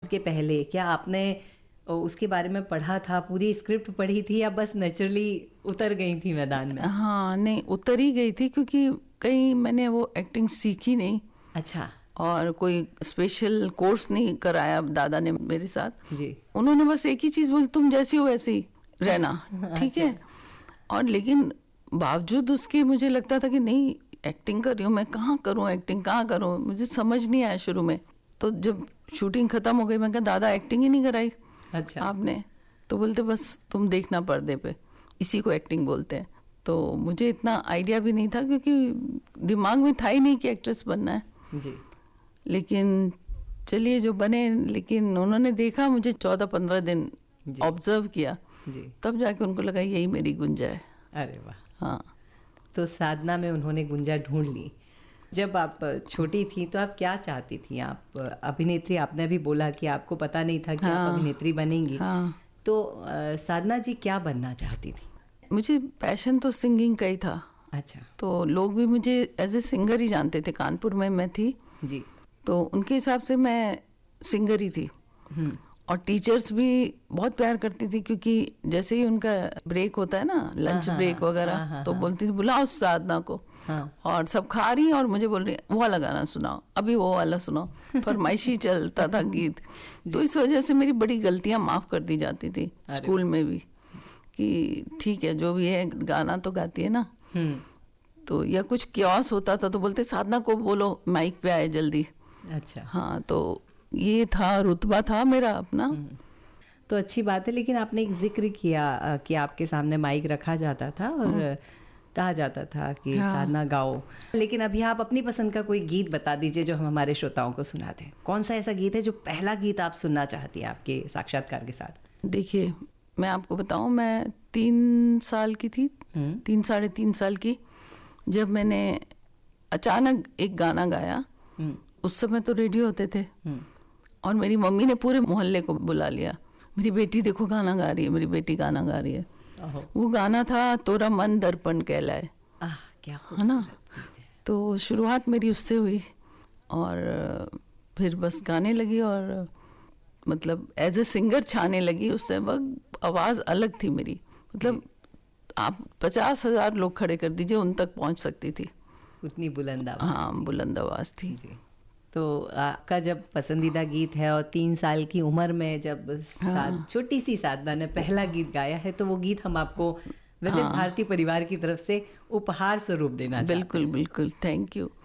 उसके पहले क्या आपने उसके बारे में पढ़ा था, पूरी स्क्रिप्ट पढ़ी थी, या बस नेचुरली उतर गई थी मैदान में? हाँ नहीं, उतर ही गई थी, क्योंकि कहीं मैंने वो एक्टिंग सीखी नहीं। अच्छा। और कोई स्पेशल कोर्स नहीं कराया दादा ने मेरे साथ जी। उन्होंने बस एक ही चीज़ बोली, तुम जैसी हो वैसी ही रहना, ठीक है। और लेकिन बावजूद उसके मुझे लगता था कि नहीं, एक्टिंग कर रही हूँ मैं, कहाँ करूँ एक्टिंग, कहाँ करूँ, मुझे समझ नहीं आया शुरू में। तो जब शूटिंग ख़त्म हो गई, मैं कहा दादा एक्टिंग ही नहीं कराई अच्छा आपने। तो बोलते बस तुम देखना पर्दे पे, इसी को एक्टिंग बोलते हैं। तो मुझे इतना आइडिया भी नहीं था, क्योंकि दिमाग में था ही नहीं कि एक्ट्रेस बनना है जी। लेकिन चलिए जो बने। लेकिन उन्होंने देखा मुझे 14-15 दिन ऑब्जर्व किया जी। तब जाके उनको लगा यही मेरी गुंजा है। अरे वाह। हाँ, तो साधना में उन्होंने गुंजा ढूंढ ली। जब आप छोटी थी तो आप क्या चाहती थी? आप अभिनेत्री, आपने भी बोला कि आपको पता नहीं था कि आप अभिनेत्री बनेंगी। हाँ। तो साधना जी क्या बनना चाहती थी? मुझे पैशन तो सिंगिंग का ही था। अच्छा। तो लोग भी मुझे एज ए सिंगर ही जानते थे, कानपुर में मैं थी जी। तो उनके हिसाब से मैं सिंगर ही थी। और टीचर्स भी बहुत प्यार करती थी, क्योंकि जैसे ही उनका ब्रेक होता है ना, लंच ब्रेक वगैरह, तो बोलती थी बुलाओ साधना को। और सब खा रही और मुझे बोल रही वो वाला गाना सुनाओ, अभी वो वाला सुनाओ, फरमाइशी चलता था गीत। तो इस वजह से मेरी बड़ी गलतियां माफ कर दी जाती थी स्कूल में भी, कि ठीक है जो भी है गाना तो गाती है ना। तो या कुछ क्योस होता था तो बोलते साधना को बोलो माइक पे आए जल्दी। अच्छा। हाँ, तो ये था, रुतबा था मेरा अपना। तो अच्छी बात है। लेकिन आपने एक जिक्र किया कि आपके सामने माइक रखा जाता था और कहा जाता था कि साधना गाओ। लेकिन अभी आप अपनी पसंद का कोई गीत बता दीजिए जो हम हमारे श्रोताओं को सुना दें। कौन सा ऐसा गीत है जो पहला गीत आप सुनना चाहती हैं आपके साक्षात्कार के साथ? देखिए, मैं आपको बताऊं, मैं 3 साल की थी, 3-3.5 साल की, जब मैंने अचानक एक गाना गाया। उस समय तो रेडियो होते थे और मेरी मम्मी ने पूरे मोहल्ले को बुला लिया, मेरी बेटी देखो गाना गा रही है, मेरी बेटी गाना गा रही है। वो गाना था तोरा मन दर्पण कहलाए। क्या है ना। तो शुरुआत मेरी उससे हुई और फिर बस गाने लगी और मतलब एज ए सिंगर छाने लगी। उससे वक्त आवाज़ अलग थी मेरी, मतलब आप 50,000 लोग खड़े कर दीजिए उन तक पहुंच सकती थी, उतनी बुलंद आवाज़। हाँ, बुलंद आवाज़ थी जी। तो आपका जब पसंदीदा गीत है और 3 साल की उम्र में जब छोटी सी साधना ने पहला गीत गाया है, तो वो गीत हम आपको विविध भारती परिवार की तरफ से उपहार स्वरूप देना चाहते हैं। बिल्कुल बिल्कुल, थैंक यू।